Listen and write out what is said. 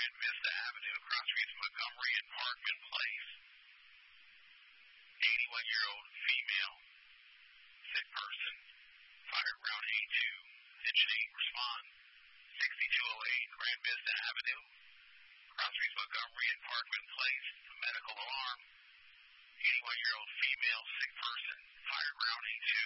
Grand Vista Avenue, cross streets Montgomery and Parkman Place. 81-year-old female, sick person, fired round A2, attention 8, respond. 6208 Grand Vista Avenue, cross streets Montgomery and Parkman Place, medical alarm. 81-year-old female, sick person, fired round A2.